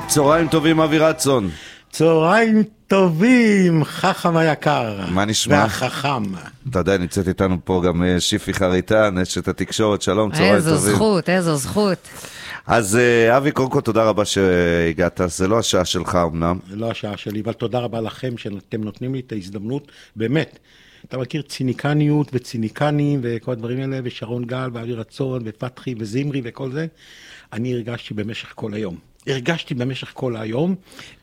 צהריים טובים, אבי רצון. צהריים טובים, חכם היקר. מה נשמע? והחכם. אתה יודע, נמצאת איתנו פה גם שיפי חריטן, אשת התקשורת. שלום, צהריים טובים. איזו זכות, איזו זכות. אז אבי, קודם כל תודה רבה שהגעת. זה לא השעה שלך אמנם. זה לא השעה שלי, אבל תודה רבה לכם שאתם נותנים לי את ההזדמנות. באמת, אתה מכיר ציניקניות וציניקנים וכל הדברים האלה, ושרון גל ואבי רצון ופתחי וזמרי וכל זה. אני הרגשתי במשך כל היום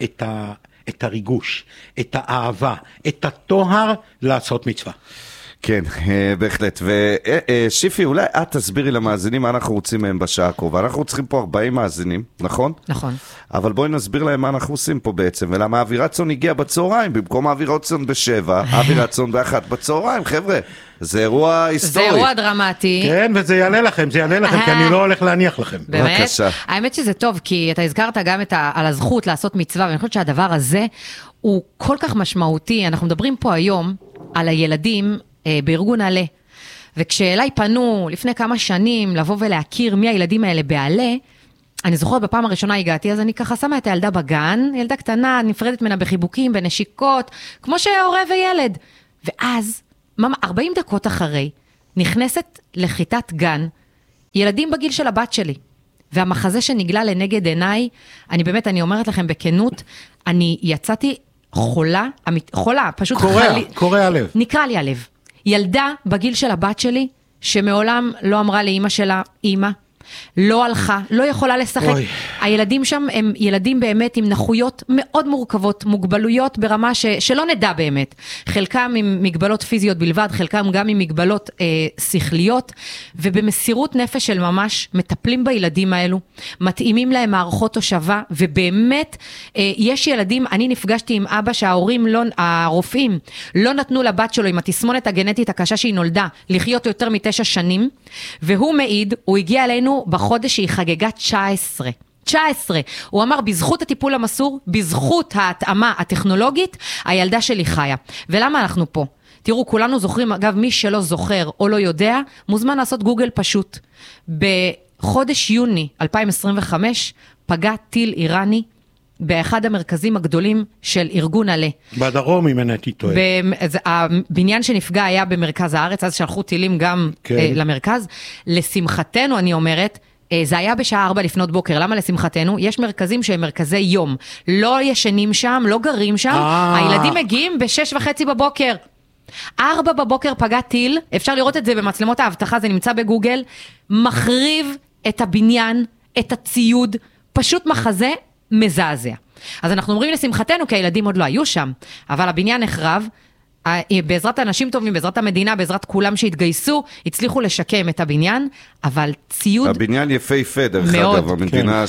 את הריגוש, את האהבה, את התואר לעשות מצווה. כן, בהחלט. ושיפי, אולי את תסבירי למאזינים מה אנחנו רוצים מהם בשעה הקרובה. אנחנו צריכים פה 40 מאזינים, נכון? נכון. אבל בואי נסביר להם מה אנחנו עושים פה בעצם, ולמה אבי רצון הגיע בצהריים, במקום אבי רצון ב7, אבי רצון ב1 בצהריים, חבר'ה. זה אירוע היסטורי. זה אירוע דרמטי. כן, וזה יעלה לכם, כי אני לא הולך להניח לכם. באמת? בבקשה. האמת שזה טוב, כי אתה הזכרת גם על הזכות לעשות מצווה, ואני חושבת שהדבר הזה הוא כל כך משמעותי. אנחנו מדברים פה היום על הילדים בארגון עלה, וכשאליי פנו לפני כמה שנים לבוא ולהכיר מי הילדים האלה בעלה, אני זוכרת בפעם הראשונה הגעתי, אז אני ככה שמה את הילדה בגן, ילדה קטנה, נפרדת ממנה בחיבוקים, בנשיקות, כמו שהורה וילד. ואז, 40 דקות אחרי, נכנסת לכיתת גן, ילדים בגיל של הבת שלי. והמחזה שנגלה לנגד עיניי, אני אומרת לכם בכנות, אני יצאתי חולה, פשוט קורע הלב. נקרא לי הלב. ילדה בגיל של הבת שלי, שמעולם לא אמרה לאמא שלה, אמא, לא הלכה, לא יכולה לשחק. אוי. הילדים שם הם ילדים באמת עם נכויות מאוד מורכבות, מוגבלויות ברמה שלא נדע באמת. חלקם עם מגבלות פיזיות בלבד, חלקם גם עם מגבלות שכליות, ובמסירות נפש של ממש מטפלים בילדים האלו, מתאימים להם מערכות תושבה, ובאמת יש ילדים, אני נפגשתי עם אבא שההורים, הרופאים, לא נתנו לבת שלו עם התסמונת הגנטית הקשה שהיא נולדה, לחיות יותר מ9 שנים, והוא מעיד, הוא הגיע אלינו בחודש שהיא חגגה 19. הוא אמר, בזכות הטיפול המסור, בזכות ההתאמה הטכנולוגית, הילדה שלי חיה. ולמה אנחנו פה? תראו, כולנו זוכרים, אגב, מי שלא זוכר או לא יודע, מוזמן לעשות גוגל פשוט. בחודש יוני 2025, פגע טיל איראני, באחד המרכזים הגדולים של ארגון עלה. בדרום, אם אני טועה. הבניין שנפגע היה במרכז הארץ, אז שלחו טילים גם למרכז. לשמחתנו, אני אומרת, זה היה בשעה 4 לפנות בוקר. למה לשמחתנו? יש מרכזים שהם מרכזי יום. לא ישנים שם, לא גרים שם. הילדים מגיעים ב6:30 בבוקר. 4 בבוקר פגע טיל, אפשר לראות את זה במצלמות האבטחה, זה נמצא בגוגל, מחריב את הבניין, את הציוד, פשוט מחזה מזעזע. אז אנחנו אומרים לשמחתנו, כי הילדים עוד לא היו שם, אבל הבניין נחרב, בעזרת אנשים טובים, בעזרת המדינה, בעזרת כולם שהתגייסו, הצליחו לשקם את הבניין, אבל ציוד... הבניין יפה, דרך אגב, המדינה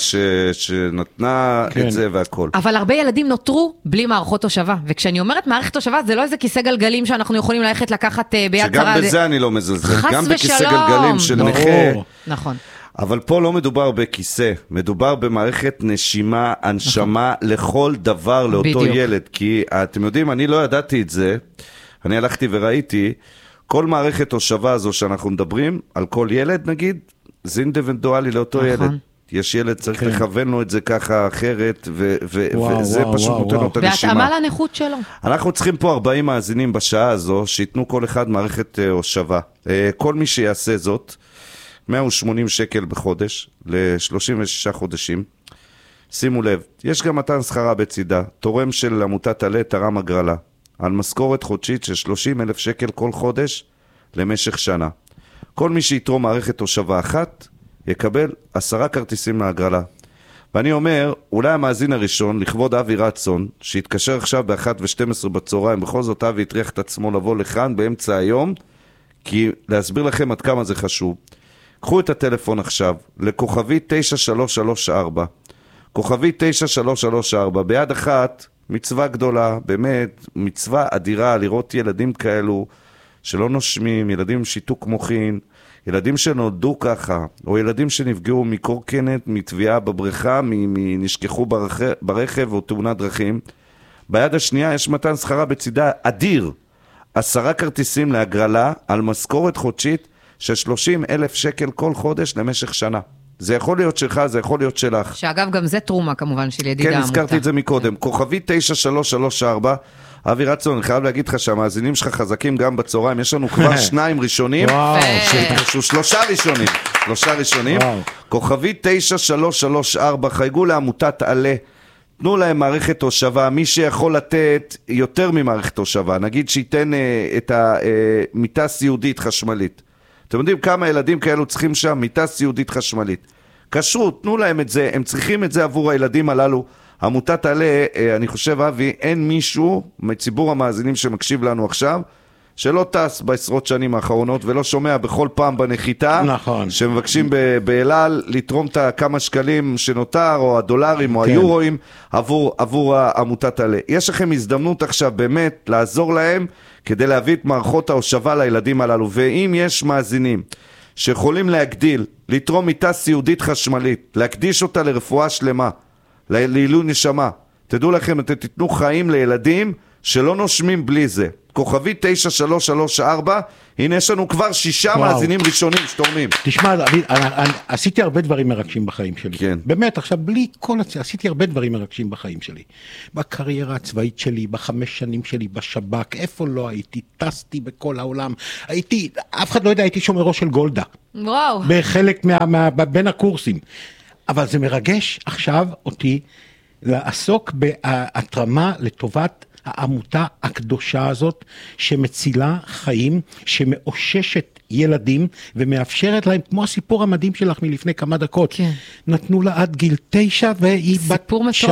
שנתנה את זה והכל. אבל הרבה ילדים נותרו בלי מערכות תושבה, וכשאני אומרת מערכת תושבה, זה לא איזה כיסא גלגלים שאנחנו יכולים ללכת לקחת ביד צרה. שגם בזה אני לא מזלזל, גם בכיסא ושלום. גלגלים של נכה. נכון. אבל פה לא מדובר בכיסא, מדובר במערכת נשימה, הנשמה לכל דבר לאותו בדיוק. ילד. כי אתם יודעים, אני לא ידעתי את זה, אני הלכתי וראיתי, כל מערכת תושבה הזו שאנחנו מדברים, על כל ילד נגיד, זה אינדיבידואלי לאותו ילד. יש ילד, צריך לכוון לו את זה ככה אחרת, וזה פשוט נותן לו את הנשימה. והתאמה לנכות שלו. אנחנו צריכים פה 40 מאזינים בשעה הזו, שיתנו כל אחד מערכת הושבה. כל מי שיעשה זאת, 180 שקל בחודש, ל36 חודשים. שימו לב, יש גם מתן שכרה בצידה, תורם של עמותת עלה תרם הגרלה, על משכורת חודשית של 30,000 שקל כל חודש, למשך שנה. כל מי שיתרום מערכת תושבה אחת, יקבל 10 כרטיסים להגרלה. ואני אומר, אולי המאזין הראשון, לכבוד אבי רצון, שהתקשר עכשיו ב1:12 בצהריים, בכל זאת אבי הטריח את עצמו לבוא לכאן באמצע היום, כי להסביר לכם עד כמה זה חשוב. קחו את הטלפון עכשיו, לכוכבי 9334, כוכבי 9334, ביד אחת, מצווה גדולה, באמת, מצווה אדירה, לראות ילדים כאלו, שלא נושמים, ילדים עם שיתוק מוחין, ילדים שנולדו ככה, או ילדים שנפגעו מקורקנת, מתביעה בבריכה, נשכחו ברכב או תאונת דרכים. ביד השנייה יש מתן שכרה בצידה אדיר, 10 כרטיסים להגרלה על משכורת חודשית של 30,000 שקל כל חודש למשך שנה. זה יכול להיות שלך, זה יכול להיות שלך. שאגב, גם זה תרומה כמובן של ידידה כן, העמותה. הזכרתי את זה מקודם. כוכבי 9334, אבי רצון, אני חייב להגיד לך שהמאזינים שלך חזקים גם בצהריים, יש לנו כבר 2 ראשונים, שהתרשו 3 ראשונים, כוכבי 9334, חייגו לעמותת עלה, תנו להם מערכת הושבה, מי שיכול לתת יותר ממערכת הושבה, נגיד שייתן את המיטה סיעודית חשמלית. אתם יודעים כמה ילדים כאלו צריכים שם? מיטה סיעודית חשמלית. כשרות, תנו להם את זה, הם צריכים את זה עבור הילדים הללו. עמותת עלה, אני חושב, אבי, אין מישהו מציבור המאזינים שמקשיב לנו עכשיו, שלא טס בעשרות שנים האחרונות, ולא שומע בכל פעם בנחיתה, נכון. שמבקשים באלעל לתרום את הכמה שקלים שנותר, או הדולרים, או היורואים, עבור עמותת עלה. יש לכם הזדמנות עכשיו באמת לעזור להם, כדי להביא את מערכות ההושבה לילדים הללו, ואם יש מאזינים שיכולים להגדיל, לתרום מיטה סיעודית חשמלית, להקדיש אותה לרפואה שלמה, לעילוי נשמה, תדעו לכם, אתם תיתנו חיים לילדים שלא נושמים בלי זה. כוכבי 9334, הנה יש לנו כבר 6 מאזינים ראשונים שתורמים. תשמע, עשיתי הרבה דברים מרגשים בחיים שלי. כן. באמת, עכשיו, בלי כל עשיתי הרבה דברים מרגשים בחיים שלי. בקריירה הצבאית שלי, ב5 שנים שלי, בשב"כ, איפה לא הייתי, טסתי בכל העולם. אף אחד לא יודע, הייתי שומרו של גולדה. וואו. בחלק בין הקורסים. אבל זה מרגש עכשיו אותי לעסוק בהתרמה לטובת העמותה הקדושה הזאת, שמצילה חיים, שמאוששת ילדים, ומאפשרת להם, כמו הסיפור המדהים שלך מלפני כמה דקות, כן. נתנו לה עד גיל 9, והיא בת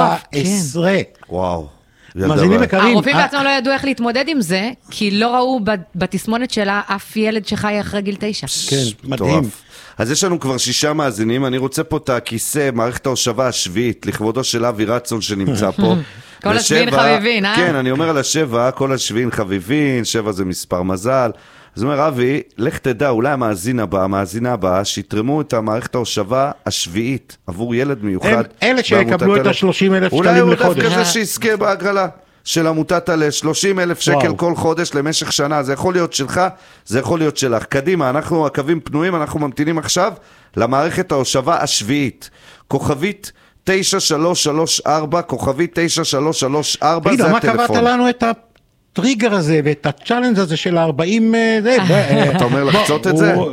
19. וואו. מאזינים יקרים. הרופאים בעצמם לא ידעו איך להתמודד עם זה, כי לא ראו בתסמונת שלה אף ילד שחי אחרי גיל 9. כן, מדהים. אז יש לנו כבר 6 מאזינים, אני רוצה פה את הכיסא, מערכת ההושבה השביעית, לכבודו של אבי רצון שנמצא פה. כל השביעין חביבין, אה? כן, אני אומר על 7, כל השביעין חביבין, 7 זה מספר מזל. אז אומר, אבי, לך תדע, אולי המאזינה הבאה, שיתרמו את המערכת ההושבה השביעית, עבור ילד מיוחד. אלה שיקבלו את ה-30,000 שקלים לחודש. אולי הוא דווקא זה שיזכה בהגרלה של עמותת עלה, 30,000 שקל כל חודש למשך שנה, זה יכול להיות שלך, זה יכול להיות שלך. קדימה, אנחנו הקווים פנויים, אנחנו ממתינים עכשיו למערכת ההושבה השביעית. כוכבית 9334, כוכבית 9334, זה הטלפון. תגיד, מה קבעת לנו את הטריגר הזה ואת הצ'אלנג' הזה של 40... אתה אומר לחצות את זה?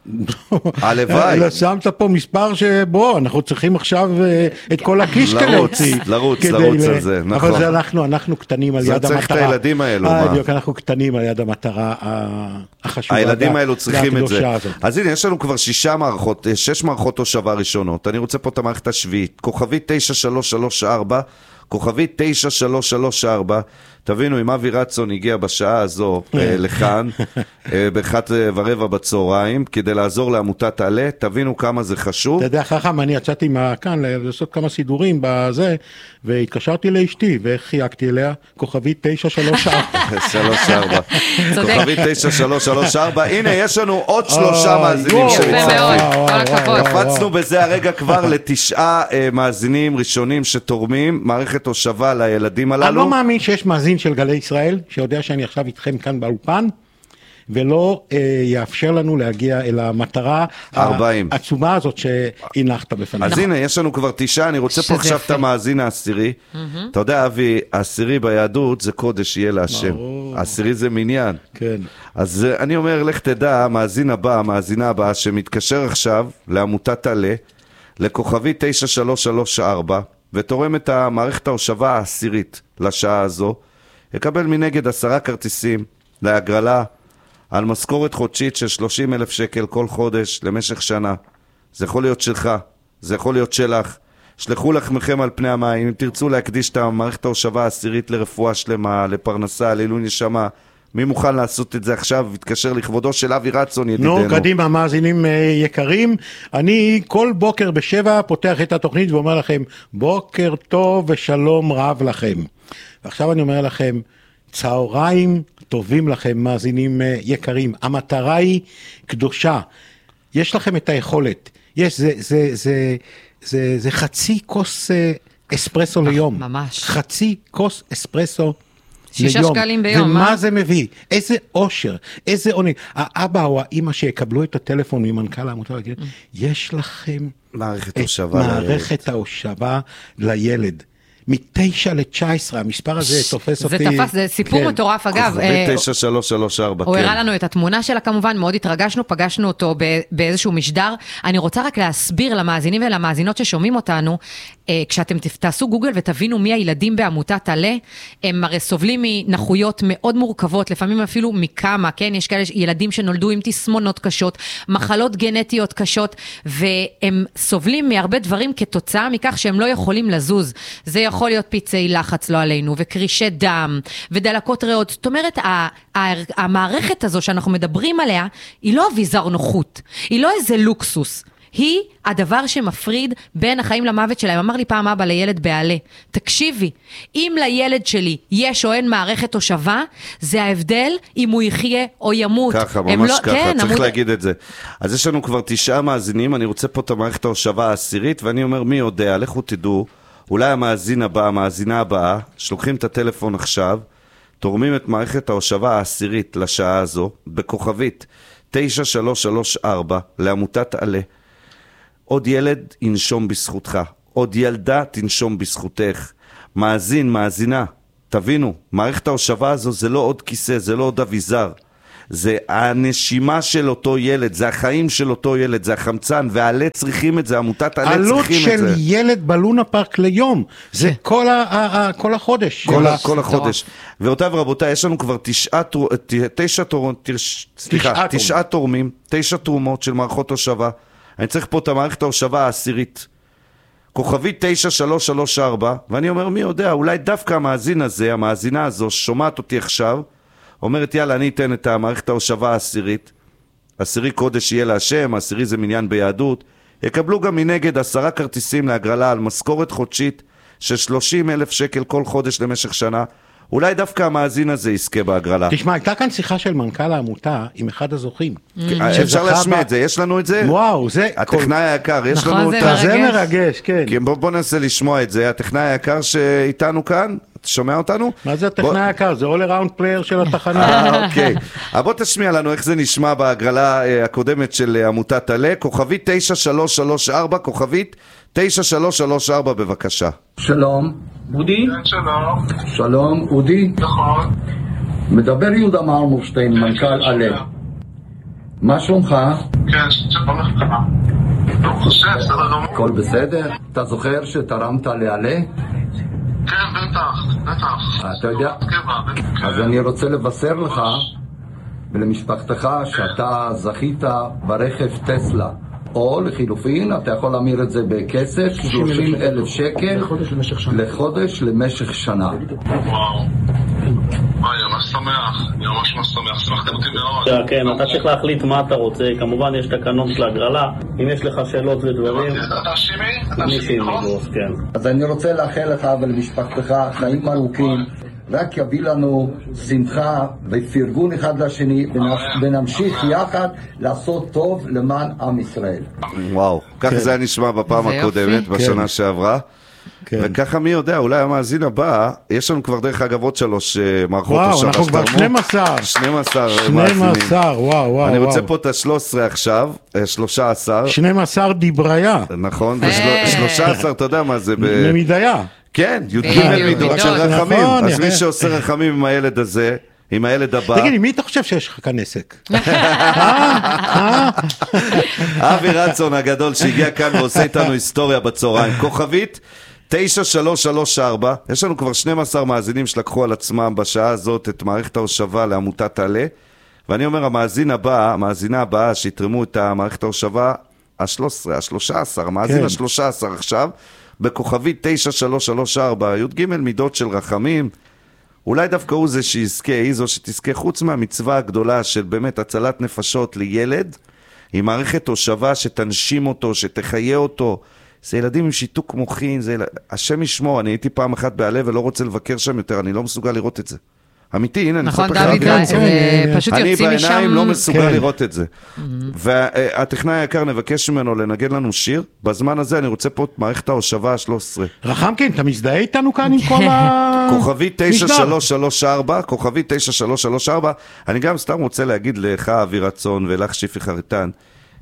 הלוואי. שמת פה מספר שבו, אנחנו צריכים עכשיו את כל הקישקע להוציא. לרוץ על זה, נכון. אבל זה אנחנו קטנים על יד המטרה. זה צריך את הילדים האלו. בדיוק, אנחנו קטנים על יד המטרה החשובה. הילדים האלו צריכים את זה. אז הנה, יש לנו כבר 6 מערכות הושבה ראשונות. אני רוצה פה את המערכת השביעית. כוכבית 9334, כוכבית 9334, תבינו, אם אבי רצון הגיע בשעה הזו לכאן, ב13:15 בצהריים, כדי לעזור לעמותת עלה, תבינו כמה זה חשוב. אתה יודע, חכם, אני יצאתי כאן לעשות כמה סידורים בזה, והתקשרתי לאשתי, וחייגתי אליה, כוכבית 9334. כוכבית 9334, הנה, יש לנו עוד 3 מאזינים שמצטרפים. קפצנו בזה הרגע כבר ל9 מאזינים ראשונים שתורמים מערכת הושבה לילדים הללו. אני לא מאמין שיש מאזין של גלי ישראל, שיודע שאני עכשיו איתכם כאן באולפן, ולא יאפשר לנו להגיע אל המטרה 40. העצומה הזאת שהנחת בפנינו. אז הנה, יש לנו כבר 9, אני רוצה פה עכשיו את המאזין העשירי. אתה יודע, אבי, העשירי ביהדות זה קודש יהיה להשם. העשירי זה מניין. כן. אז אני אומר, לך תדע, המאזינה הבאה שמתקשר עכשיו לעמותת עלה, לכוכבי 9334, ותורם את המערכת ההושבה העשירית לשעה הזו, יקבל מנגד 10 כרטיסים להגרלה על משכורת חודשית של 30,000 שקל כל חודש למשך שנה. זה יכול להיות שלך, זה יכול להיות שלך. שלחו לחמכם על פני המים, אם תרצו להקדיש את המערכת ההושבה העשירית לרפואה שלמה, לפרנסה, לעילוי נשמה. מי מוכן לעשות את זה עכשיו? מתקשר לכבודו של אבי רצון ידידנו. נו, קדימה, מאזינים יקרים. אני כל בוקר ב7 פותח את התוכנית ואומר לכם, בוקר טוב ושלום רב לכם. ועכשיו אני אומר לכם, צהריים טובים לכם, מאזינים יקרים. המטרה היא קדושה. יש לכם את היכולת. זה חצי כוס אספרסו ליום. ממש. חצי כוס אספרסו 6 שקלים ביום. ומה זה מביא? איזה אושר, איזה עונג. האבא או האמא שיקבלו את הטלפון ממנכ"ל העמותה, יש לכם מערכת את ההושבה מערכת ההושבה לילד. מ-9 ל-19, המספר הזה תופס אותי. זה תפס, זה סיפור מטורף, אגב. כוכבי 9334, הוא כן. הראה לנו את התמונה שלה כמובן, מאוד התרגשנו, פגשנו אותו באיזשהו משדר. אני רוצה רק להסביר למאזינים ולמאזינות ששומעים אותנו, כשאתם תעשו גוגל ותבינו מי הילדים בעמותת עלה, הם הרי סובלים מנכויות מאוד מורכבות, לפעמים אפילו מכמה, כן? יש כאלה ילדים שנולדו עם תסמונות קשות, מחלות גנטיות קשות, והם סובלים מהרבה דברים כתוצאה מכך שהם לא יכולים לזוז. זה יכול להיות פיצי לחץ לא עלינו, וקרישי דם, ודלקות ריאות. זאת אומרת, המערכת הזו שאנחנו מדברים עליה, היא לא אביזר נוחות, היא לא איזה לוקסוס. היא הדבר שמפריד בין החיים למוות שלהם. אמר לי פעם אבא לילד בעלה, תקשיבי, אם לילד שלי יש או אין מערכת הושבה, זה ההבדל אם הוא יחיה או ימות. ככה, ממש ככה, כן, צריך להגיד את זה. אז יש לנו כבר 9 מאזינים, אני רוצה פה את המערכת ההושבה העשירית, ואני אומר, מי יודע, לכו תדעו, אולי המאזינה הבאה, שלוקחים את הטלפון עכשיו, תורמים את מערכת ההושבה העשירית לשעה הזו, בכוכבית 9334 לעמותת עלה. עוד ילד ינשום בזכותך, עוד ילדה תנשום בזכותך. מאזינה, תבינו, מערכת ההושבה הזו זה לא עוד כיסא, זה לא עוד אביזר. זה הנשימה של אותו ילד, זה החיים של אותו ילד, זה החמצן, והעלה צריכים את זה, עמותת העלה צריכים את זה. עלות של ילד בלונה פארק ליום, זה כל החודש. כל החודש. ואותיו רבותיי, יש לנו כבר 9 תורמים, 9 תרומות של מערכות הושבה. אני צריך פה את המערכת ההושבה העשירית. כוכבי 9334, ואני אומר, מי יודע, אולי דווקא המאזינה הזו, שומעת אותי עכשיו, אומרת, יאללה, אני אתן את המערכת ההושבה העשירית. עשירי קודש יהיה להשם, עשירי זה מניין ביהדות. יקבלו גם מנגד 10 כרטיסים להגרלה על משכורת חודשית של 30,000 שקל כל חודש למשך שנה. אולי דווקא המאזין הזה יזכה בהגרלה. תשמע, הייתה כאן שיחה של מנכ"ל העמותה עם אחד הזוכים. אפשר להשמיע את זה, יש לנו את זה? וואו, זה... הטכנאי היקר, יש נכון, לנו זה אותה. זה מרגש, כן. בוא ננסה לשמוע את זה. הטכנאי היקר שאיתנו כאן, אתה שומע אותנו? מה זה הטכנאי היקר? זה all around player של התחנה. אוקיי. בוא תשמיע לנו איך זה נשמע בהגרלה הקודמת של עמותת עלה. כוכבית 9334, כוכבית 9334 בבקשה. שלום. אודי? כן, שלום. שלום, אודי. נכון. מדבר יהודה מרמורשטיין, מנכ"ל עלה. מה שלומך? כן, שלום לך. ברוך השם, בסדר גמור. הכל בסדר? אתה זוכר שתרמת לעלה? כן, בטח. אתה יודע? אז אני רוצה לבשר לך ולמשפחתך שאתה זכית ברכב טסלה. או לחילופין, אתה יכול להמיר את זה בכסף, 30,000 שקל לחודש למשך שנה. וואו. אני ממש שמח, שמחתם אותי מאוד. כן, אתה צריך להחליט מה אתה רוצה, כמובן יש תקנון של הגרלה, אם יש לך שאלות ודברים... אתה שימי? כן. אז אני רוצה לאחל לך ולמשפחתך חיים ארוכים, רק יביא לנו שמחה ופרגון אחד לשני, ונמשיך יחד לעשות טוב למען עם ישראל. וואו, ככה זה היה נשמע בפעם הקודמת, בשנה שעברה. וככה מי יודע, אולי המאזין הבא, יש לנו כבר דרך אגב עוד 3 מערכות וואו, אנחנו כבר 12 מאזינים. וואו. אני רוצה פה את 13 עכשיו, 13. 12 דבריה. נכון, 13, אתה יודע מה זה? ממידיה. כן, י"ג מידות של רחמים. אז מי שעושה רחמים עם הילד הזה, עם הילד הבא... תגיד לי, מי אתה חושב שיש לך כאן עסק? אבי רצון הגדול שהגיע כאן ועושה איתנו היסטוריה בצהריים. כוכבית 9334, יש לנו כבר 12 מאזינים שלקחו על עצמם בשעה הזאת את מערכת ההושבה לעמותת עלה, ואני אומר, המאזינה הבאה שיתרמו את המערכת ההושבה, ה-13, המאזין ה-13 עכשיו, בכוכבית 9334, י"ג מידות של רחמים, אולי דווקא הוא זה שיזכה, היא זו שתזכה, חוץ מהמצווה הגדולה של באמת הצלת נפשות לילד, עם מערכת הושבה שתנשים אותו, שתחיה אותו, זה ילדים עם שיתוק מוחין, השם ישמור, אני הייתי פעם אחת בעלה ולא רוצה לבקר שם יותר, אני לא מסוגל לראות את זה. אמיתי, הנה, אני נכון, דוד, זה פשוט יוצאים משם. אני בעיניים לא מסוגל לראות את זה. והטכנאי היקר נבקש ממנו לנגן לנו שיר, בזמן הזה אני רוצה פה את מערכת ההושבה ה-13. רחמקין, אתה מזדהה איתנו כאן עם כל ה... כוכבי 9334, כוכבי 9334, אני גם סתם רוצה להגיד לך אבי רצון ולך שיפי חריטן,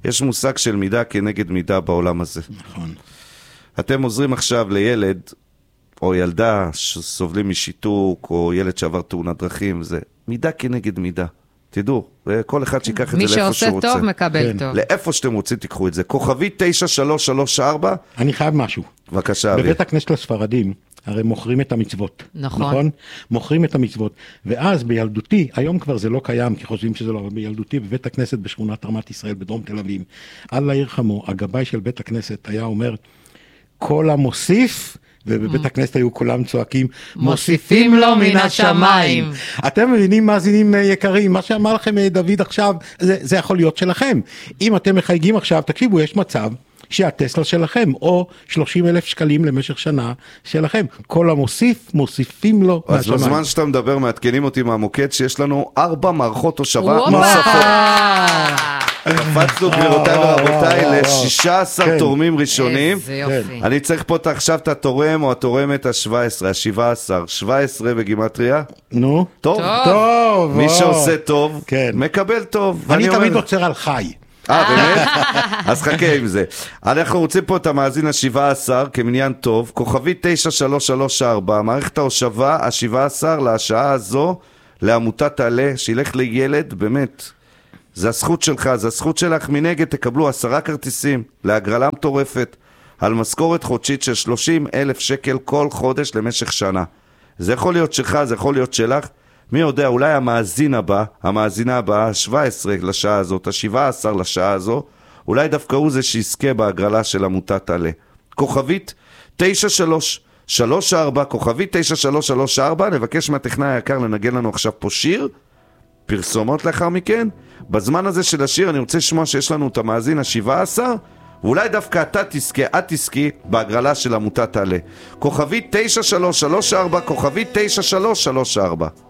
יש מושג של מידה כנגד מידה בעולם הזה. נכון. אתם עוזרים עכשיו לילד או ילדה שסובלים משיתוק, או ילד שעבר תאונת דרכים, זה מידה כנגד מידה. תדעו, כל אחד שיקח את זה לאיפה שהוא רוצה. מי שעושה טוב מקבל כן. טוב. לאיפה שאתם רוצים תיקחו את זה. כוכבי 9334. אני חייב משהו. בבקשה, אבי. בבית הכנסת לספרדים, הרי מוכרים את המצוות. נכון. מוכרים את המצוות. ואז בילדותי, היום כבר זה לא קיים, כי חושבים שזה לא, אבל בילדותי, בבית הכנסת בשכונת רמת ישראל, בדרום תל אביב, אללה ירחמו, הגבאי של בית הכנסת היה אומר, כל המוסיף, ובבית הכנסת היו כולם צועקים, מוסיפים לו מן השמיים. אתם מבינים, מאזינים יקרים, מה שאמר לכם דוד עכשיו, זה יכול להיות שלכם. אם אתם מחייגים עכשיו, תקשיבו, יש מצב שהטסלה שלכם, או 30,000 שקלים למשך שנה שלכם. כל המוסיף, מוסיפים לו אז מהשמיים. בזמן שאתה מדבר, מעדכנים אותי מהמוקד, שיש לנו 4 מערכות הושבה וואו. נוספות. קפצנו גבירותיי ורבותיי ל-16 תורמים ראשונים. איזה יופי. אני צריך פה עכשיו את התורם או התורמת ה-17, ה-17, 17 בגימטריה. נו, טוב. טוב. מי שעושה טוב, כן. מקבל טוב. אני אומר- תמיד עוצר על חי. באמת? אז חכה עם זה. אנחנו רוצים פה את המאזין ה-17 כמניין טוב, כוכבי 9334, מערכת ההושבה ה-17 לשעה הזו, לעמותת תעלה, שילך לילד, באמת. זה הזכות שלך, זה הזכות שלך. מנגד תקבלו 10 כרטיסים להגרלה מטורפת, על משכורת חודשית של 30,000 שקל כל חודש למשך שנה. זה יכול להיות שלך, זה יכול להיות שלך. מי יודע, אולי המאזינה הבאה, 17 לשעה הזאת, ה-17 לשעה הזו, אולי דווקא הוא זה שיזכה בהגרלה של עמותת תעלה. כוכבית 9334, כוכבית 9334, נבקש מהטכנאי היקר לנגן לנו עכשיו פה שיר, פרסומות לאחר מכן. בזמן הזה של השיר אני רוצה לשמוע שיש לנו את המאזין ה-17, ואולי דווקא אתה תזכה, את תזכי בהגרלה של עמותת תעלה. כוכבית 9334, כוכבית 9334.